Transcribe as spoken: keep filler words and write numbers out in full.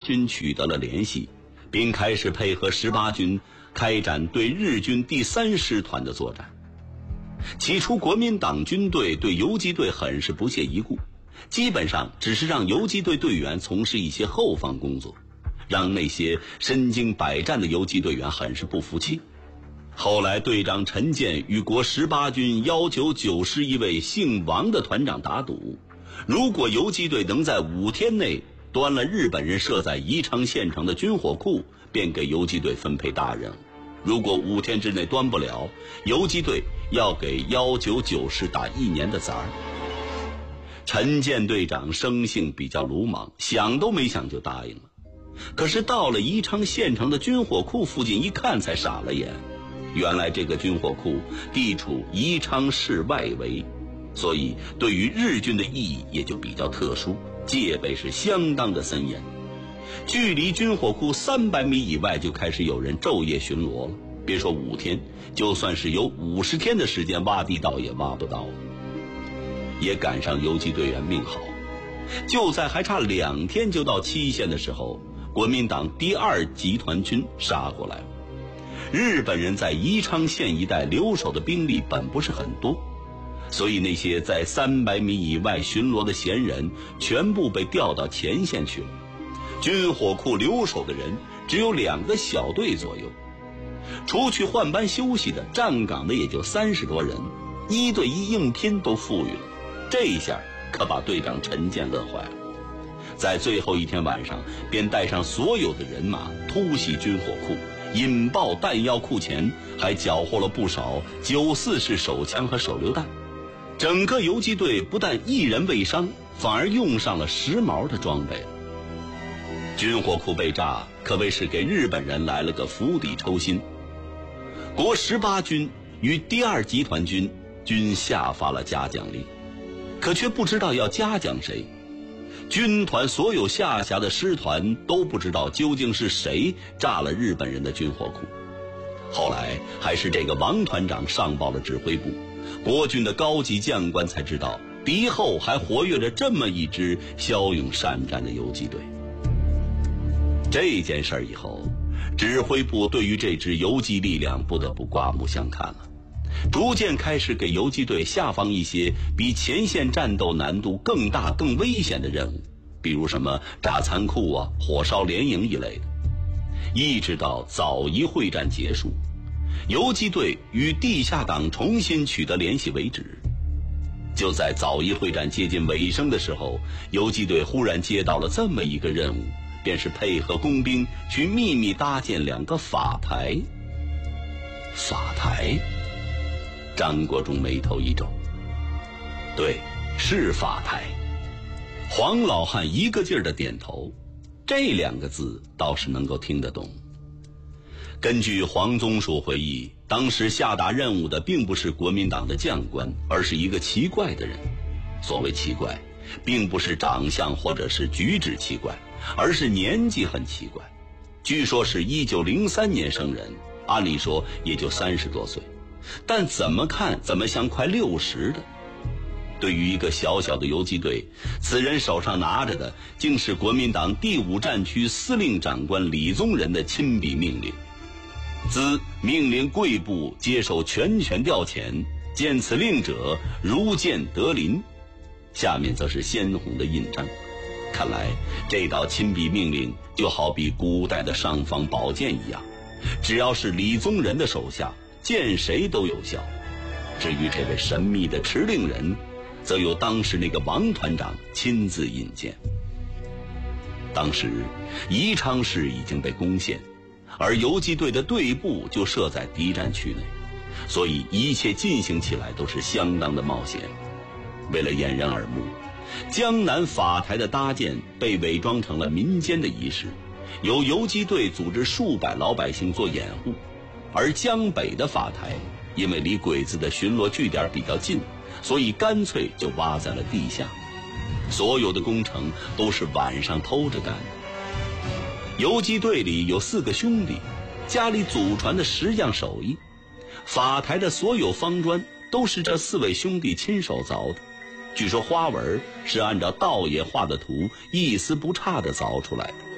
军取得了联系，并开始配合十八军开展对日军第三师团的作战。起初国民党军队对游击队很是不屑一顾，基本上只是让游击队队员从事一些后方工作，让那些身经百战的游击队员很是不服气。后来队长陈建与国十八军一九九师一位姓王的团长打赌，如果游击队能在五天内端了日本人设在宜昌县城的军火库，便给游击队分配大任务；如果五天之内端不了，游击队要给一九九师打一年的杂儿。陈建队长生性比较鲁莽，想都没想就答应了。可是到了宜昌县城的军火库附近一看，才傻了眼。原来这个军火库地处宜昌市外围，所以对于日军的意义也就比较特殊，戒备是相当的森严。距离军火库三百米以外就开始有人昼夜巡逻了，别说五天，就算是有五十天的时间挖地道也挖不到。也赶上游击队员命好，就在还差两天就到期限的时候，国民党第二集团军杀过来了。日本人在宜昌县一带留守的兵力本不是很多，所以那些在三百米以外巡逻的闲人全部被调到前线去了。军火库留守的人只有两个小队左右，除去换班休息的，站岗的也就三十多人，一对一硬拼都富裕了。这一下可把队长陈建乐坏了，在最后一天晚上便带上所有的人马突袭军火库，引爆弹药库前，还缴获了不少九四式手枪和手榴弹。整个游击队不但一人未伤，反而用上了时髦的装备了。军火库被炸，可谓是给日本人来了个釜底抽薪。国十八军与第二集团军均下发了嘉奖令，可却不知道要嘉奖谁。军团所有下辖的师团都不知道究竟是谁炸了日本人的军火库。后来还是这个王团长上报了指挥部，国军的高级将官才知道敌后还活跃着这么一支骁勇善战的游击队。这件事以后，指挥部对于这支游击力量不得不刮目相看了，逐渐开始给游击队下放一些比前线战斗难度更大更危险的任务，比如什么炸仓库啊、火烧连营一类的。一直到枣宜会战结束，游击队与地下党重新取得联系为止。就在枣宜会战接近尾声的时候，游击队忽然接到了这么一个任务，便是配合工兵去秘密搭建两个法台。法台？张国忠眉头一皱，对，是法台。黄老汉一个劲儿的点头，这两个字倒是能够听得懂。根据黄宗树回忆，当时下达任务的并不是国民党的将官，而是一个奇怪的人。所谓奇怪，并不是长相或者是举止奇怪，而是年纪很奇怪。据说是一九零三年生人，按理说也就三十多岁，但怎么看怎么像快六十的。对于一个小小的游击队，此人手上拿着的竟是国民党第五战区司令长官李宗仁的亲笔命令。兹命令贵部接受全权调遣，见此令者如见德林。下面则是鲜红的印章。看来这道亲笔命令就好比古代的尚方宝剑一样，只要是李宗仁的手下，见谁都有效。至于这位神秘的持令人，则由当时那个王团长亲自引荐。当时宜昌市已经被攻陷，而游击队的队部就设在敌占区内，所以一切进行起来都是相当的冒险。为了掩人耳目，江南法台的搭建被伪装成了民间的仪式，由游击队组织数百老百姓做掩护。而江北的法台因为离鬼子的巡逻据点比较近，所以干脆就挖在了地下。所有的工程都是晚上偷着干的。游击队里有四个兄弟，家里祖传的石匠手艺，法台的所有方砖都是这四位兄弟亲手凿的。据说花纹是按照道爷画的图一丝不差地凿出来的。